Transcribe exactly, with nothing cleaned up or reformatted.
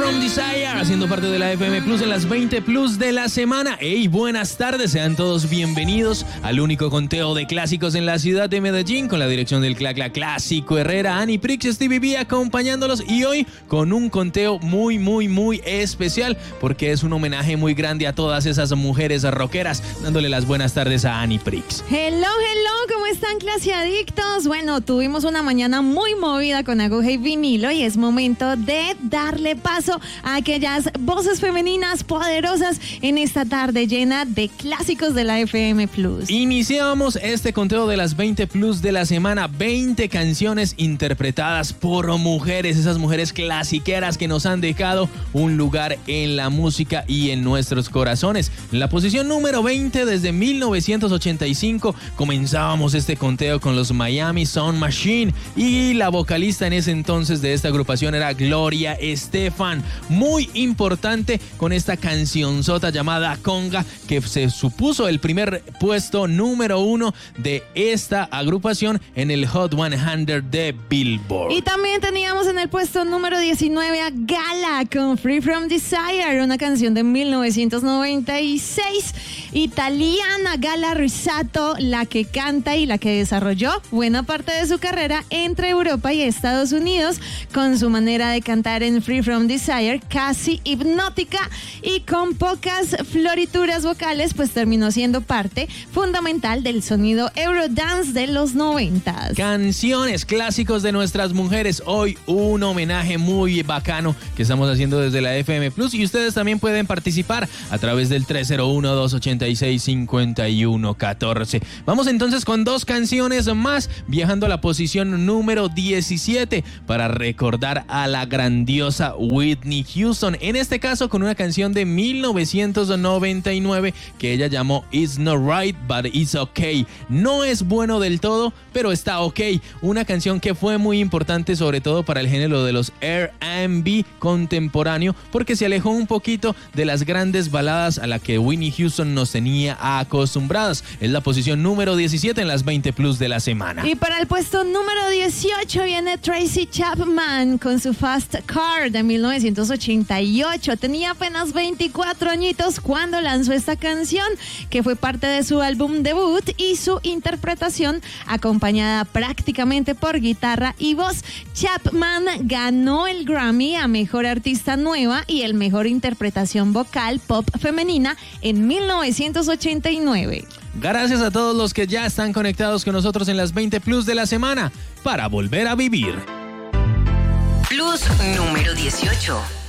From Desire, haciendo parte de la F M Plus en las veinte Plus de la semana. Hey, buenas tardes, sean todos bienvenidos al único conteo de clásicos en la ciudad de Medellín, con la dirección del Cla Cla Clásico Herrera, Ani Prix, Stevie B acompañándolos, y hoy con un conteo muy, muy, muy especial, porque es un homenaje muy grande a todas esas mujeres rockeras, dándole las buenas tardes a Ani Prix. Hello, hello, ¿cómo están, clase adictos? Bueno, tuvimos una mañana muy movida con Aguja y Vinilo y es momento de darle paso a aquellas voces femeninas poderosas en esta tarde llena de clásicos de la F M Plus. Iniciamos este conteo de las veinte Plus de la semana, veinte canciones interpretadas por mujeres, esas mujeres clasiqueras que nos han dejado un lugar en la música y en nuestros corazones. En la posición número veinte, desde mil novecientos ochenta y cinco, comenzábamos este conteo con los Miami Sound Machine, y la vocalista en ese entonces de esta agrupación era Gloria Estefan, muy importante con esta cancionzota llamada Conga, que se supuso el primer puesto número uno de esta agrupación en el Hot cien de Billboard. Y también teníamos en el puesto número diecinueve a Gala con Free From Desire, una canción de mil novecientos noventa y seis, italiana. Gala Risato, la que canta y la que desarrolló buena parte de su carrera entre Europa y Estados Unidos, con su manera de cantar en Free From Desire casi hipnótica y con pocas florituras vocales, pues terminó siendo parte fundamental del sonido Eurodance de los noventas. Canciones clásicos de nuestras mujeres, hoy un homenaje muy bacano que estamos haciendo desde la F M Plus, y ustedes también pueden participar a través del tres cero uno, dos ocho seis, cinco uno uno cuatro. Vamos entonces con dos canciones más, viajando a la posición número diecisiete para recordar a la grandiosa Whitney Houston, en este caso con una canción de mil novecientos noventa y nueve que ella llamó It's Not Right But It's Okay. No es bueno del todo, pero está ok. Una canción que fue muy importante sobre todo para el género de los R and B contemporáneo, porque se alejó un poquito de las grandes baladas a las que Whitney Houston nos tenía acostumbradas. Es la posición número diecisiete en las veinte Plus de la semana. Y para el puesto número dieciocho viene Tracy Chapman con su Fast Car de mil novecientos ochenta y ocho. Tenía apenas veinticuatro añitos cuando lanzó esta canción, que fue parte de su álbum debut, y su interpretación acompañada prácticamente por guitarra y voz. Chapman ganó el Grammy a Mejor Artista Nueva y el Mejor Interpretación Vocal Pop Femenina en mil novecientos ochenta y nueve. Gracias a todos los que ya están conectados con nosotros en las veinte Plus de la semana para volver a vivir. Plus número dieciocho.